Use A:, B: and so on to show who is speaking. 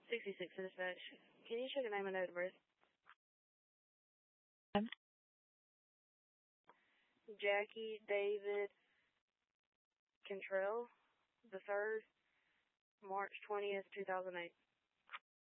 A: 66 dispatch. Can you check a name and date of birth? Jackie David Cantrell, the 3rd, March 20th, 2008.